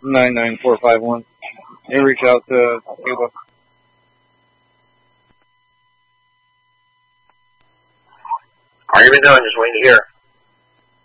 99451. You reach out to Cuba. How you been doing? Just waiting to hear.